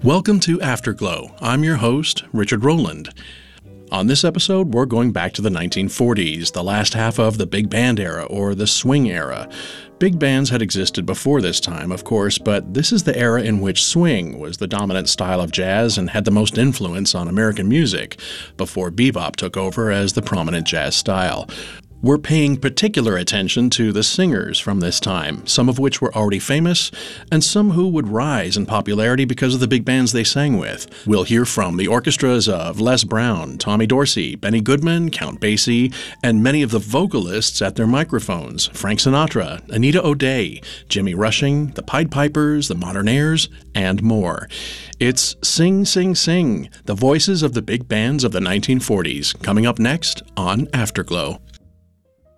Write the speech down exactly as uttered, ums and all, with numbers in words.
Welcome to Afterglow. I'm your host, Richard Rowland. On this episode, we're going back to the nineteen forties, the last half of the big band era, or the swing era. Big bands had existed before this time, of course, but this is the era in which swing was the dominant style of jazz and had the most influence on American music, before bebop took over as the prominent jazz style. We're paying particular attention to the singers from this time, some of which were already famous, and some who would rise in popularity because of the big bands they sang with. We'll hear from the orchestras of Les Brown, Tommy Dorsey, Benny Goodman, Count Basie, and many of the vocalists at their microphones, Frank Sinatra, Anita O'Day, Jimmy Rushing, the Pied Pipers, the Modernaires, and more. It's Sing, Sing, Sing, the voices of the big bands of the nineteen forties, coming up next on Afterglow.